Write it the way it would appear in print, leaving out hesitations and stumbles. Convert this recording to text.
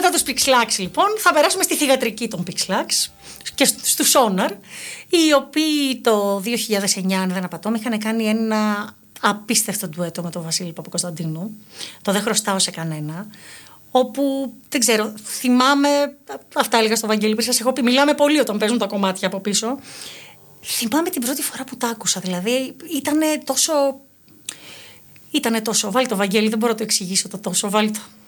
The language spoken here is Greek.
μετά τους Pixlax, λοιπόν, θα περάσουμε στη θυγατρική των Pixlax και στους Sonar, οι οποίοι το 2009, αν δεν απατώμε, είχαν κάνει ένα απίστευτο ντουέτο με τον Βασίλη Παπακοσταντίνου. Το «Δεν χρωστάω σε κανένα». Όπου, δεν ξέρω, θυμάμαι, αυτά έλεγα στο Βαγγέλη, σας έχω πει, μιλάμε πολύ όταν παίζουν τα κομμάτια από πίσω. Θυμάμαι την πρώτη φορά που τα άκουσα, δηλαδή ήτανε τόσο... Βάλει το, Βαγγέλη, δεν μπορώ να το εξηγήσω το τόσο, βάλει το.